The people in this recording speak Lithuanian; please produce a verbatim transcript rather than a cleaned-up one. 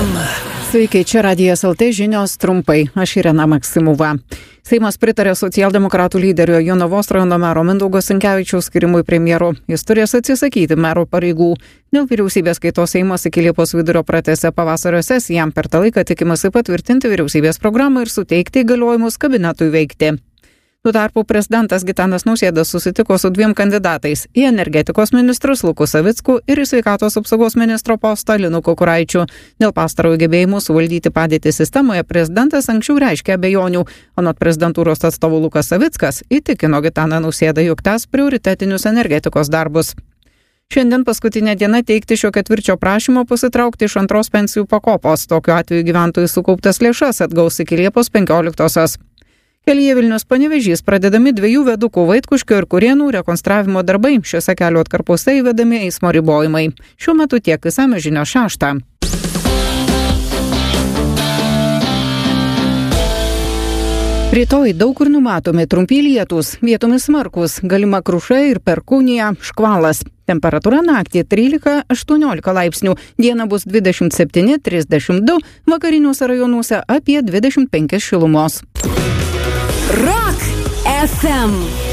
M. Sveiki, čia Radijas L T žinios trumpai. Aš Irena Maksimova. Seimas pritarė socialdemokratų lyderio Jonavos rajono mero Mindaugo Sinkevičiaus skirimui premjeru. Jis turės atsisakyti mero pareigų. Dėl vyriausybės kaitos Seimas iki Liepos vidurio pratęsė pavasario sesiją. Per tą laiką tikimasi patvirtinti vyriausybės programą ir suteikti įgaliojimus kabinetui veikti. Tuo tarpu prezidentas Gitanas Nausėda susitiko su dviem kandidatais į energetikos ministrus Luku Savicku ir į sveikatos apsaugos ministro postą Linu Kukuraičiu. Dėl pastarojo gebėjimų suvaldyti padėtį sistemoje prezidentas anksčiau reiškė abejonių. Anot prezidentūros atstovų Lukas Savickas įtikino Gitaną Nausėdą, jog tęs prioritetinius energetikos darbus. Šiandien paskutinė diena teikti šio ketvirčio prašymo pasitraukti iš antros pensijų pakopos. Tokiu atveju gyventojai sukauptas lėšas atgaus iki Liepos penkioliktosios. Kelyje Vilnius Panevėžys pradedami dviejų viadukų Vaitkuškio ir Kurėnų rekonstravimo darbai. Šiuose kelio atkarpose įvedami eismo ribojimai. Šiuo metu tiek, išsamios žinios šeštą. Rytoj daug kur numatomi trumpi lietūs, vietomis smarkūs, galima kruša ir perkūnija, škvalas. Temperatūra naktį trylika aštuoniolika laipsnių, diena bus dvidešimt septyni trisdešimt du, vakariniuose rajonuose apie dvidešimt penki šilumos. Rock F M.